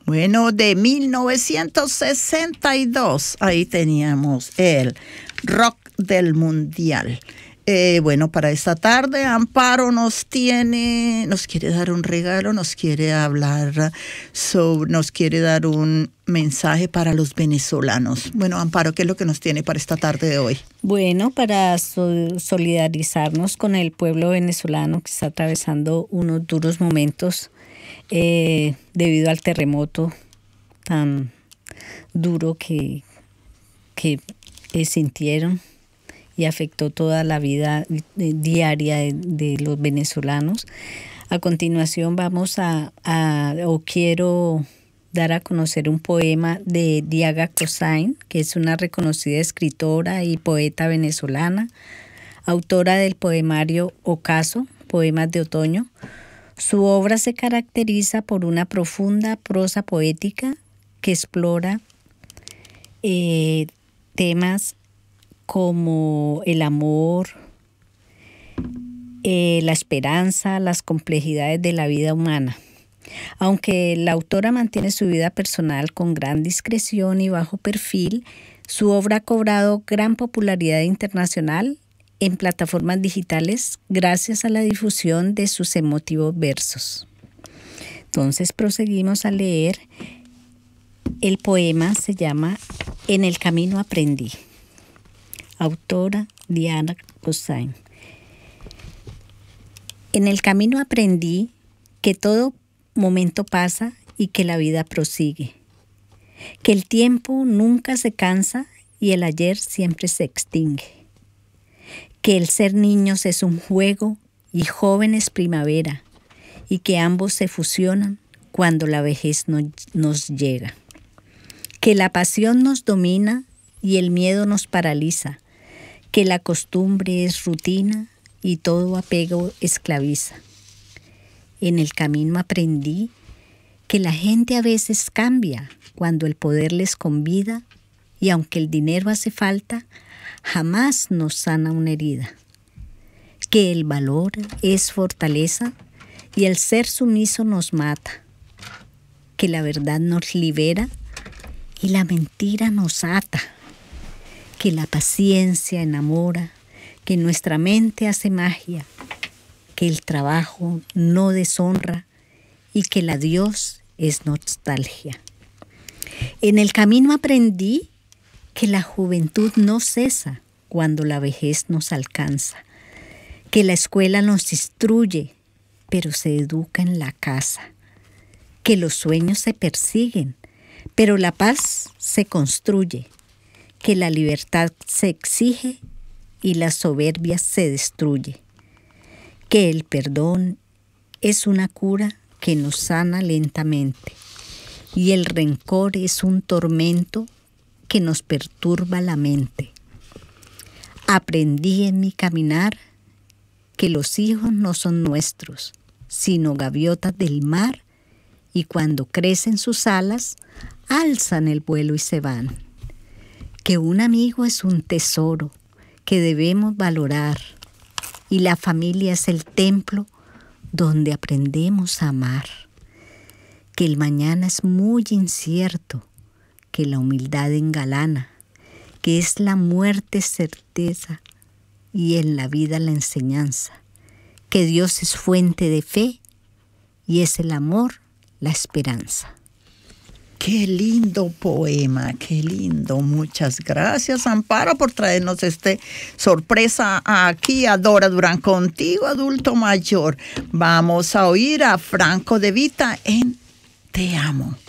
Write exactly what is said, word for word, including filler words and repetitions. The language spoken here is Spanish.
Bueno, de mil novecientos sesenta y dos, ahí teníamos el rock del mundial. Eh, bueno, para esta tarde Amparo nos tiene, nos quiere dar un regalo, nos quiere hablar sobre, nos quiere dar un mensaje para los venezolanos. Bueno, Amparo, ¿qué es lo que nos tiene para esta tarde de hoy? Bueno, para so- solidarizarnos con el pueblo venezolano que está atravesando unos duros momentos eh, debido al terremoto tan duro que, que eh, sintieron y afectó toda la vida diaria de, de los venezolanos. A continuación vamos a, a, o quiero dar a conocer un poema de Diaga Cossain, que es una reconocida escritora y poeta venezolana, autora del poemario Ocaso, Poemas de Otoño. Su obra se caracteriza por una profunda prosa poética que explora eh, temas como el amor, eh, la esperanza, las complejidades de la vida humana. Aunque la autora mantiene su vida personal con gran discreción y bajo perfil, su obra ha cobrado gran popularidad internacional en plataformas digitales gracias a la difusión de sus emotivos versos. Entonces proseguimos a leer. El poema se llama En el camino aprendí. Autora Diaga Cossain. En el camino aprendí que todo momento pasa y que la vida prosigue, que el tiempo nunca se cansa y el ayer siempre se extingue, que el ser niños es un juego y joven es primavera, y que ambos se fusionan cuando la vejez no, nos llega, que la pasión nos domina y el miedo nos paraliza, que la costumbre es rutina y todo apego esclaviza. En el camino aprendí que la gente a veces cambia cuando el poder les convida y aunque el dinero hace falta, jamás nos sana una herida. Que el valor es fortaleza y el ser sumiso nos mata. Que la verdad nos libera y la mentira nos ata. Que la paciencia enamora, que nuestra mente hace magia, que el trabajo no deshonra y que el adiós es nostalgia. En el camino aprendí que la juventud no cesa cuando la vejez nos alcanza, que la escuela nos instruye, pero se educa en la casa, que los sueños se persiguen, pero la paz se construye, que la libertad se exige y la soberbia se destruye, que el perdón es una cura que nos sana lentamente y el rencor es un tormento que nos perturba la mente. Aprendí en mi caminar que los hijos no son nuestros, sino gaviotas del mar, y cuando crecen sus alas, alzan el vuelo y se van. Que un amigo es un tesoro que debemos valorar, y la familia es el templo donde aprendemos a amar. Que el mañana es muy incierto, que la humildad engalana, que es la muerte certeza y en la vida la enseñanza, que Dios es fuente de fe y es el amor la esperanza. Qué lindo poema, qué lindo. Muchas gracias, Amparo, por traernos este sorpresa aquí a Dora Durán, contigo, adulto mayor. Vamos a oír a Franco De Vita en Te Amo.